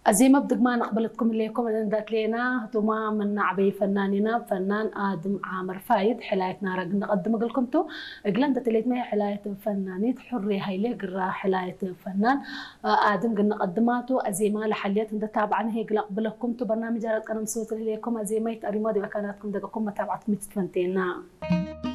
أزيمة بدقما نقبلتكم إليكم أن ذات لينا هتوما من عبي فناننا فنان آدم عامر فايد حلايتنا رق نقدم لكم تو قلنا تليت ما حلاية فنانيت حرية هايلي قرا حلاية فنان آدم قلنا قدماته أزيمة لحليت أن تابعا هي قبل لكم تو برنامج أنا مسوت إليكم أزيمة أريمودي وكانتكم دقكم متابعتكم تفنتينا.